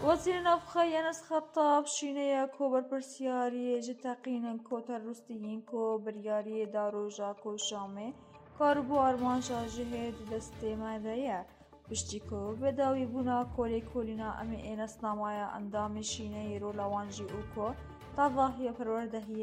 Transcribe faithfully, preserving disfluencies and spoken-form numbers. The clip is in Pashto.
وەزیرە ناوخۆ یانس خەتاب شینەیە کۆبەرپرسیاریە ji teqînên koterrûstiyên ku biryariyê Darûja Şamê karibû armanca jihê di destê me de ye, piştî ku bêdawîbûna kolêkolîna em ê nasnamaya endamê şîneyê rola wan jî û ku davahiya perwerdehiyê